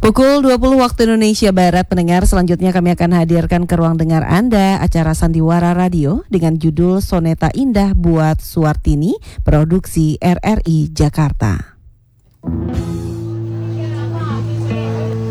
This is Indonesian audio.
Pukul 20 waktu Indonesia Barat, pendengar, selanjutnya kami akan hadirkan ke ruang dengar Anda acara Sandiwara Radio dengan judul Soneta Indah buat Suwartini, produksi RRI Jakarta.